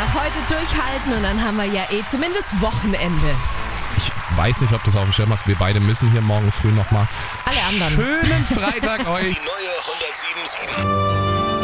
noch heute durchhalten und dann haben wir ja zumindest Wochenende. Ich weiß nicht, ob du es auf dem Schirm hast. Wir beide müssen hier morgen früh nochmal. Alle anderen. Schönen Freitag euch. Die neue 107.7.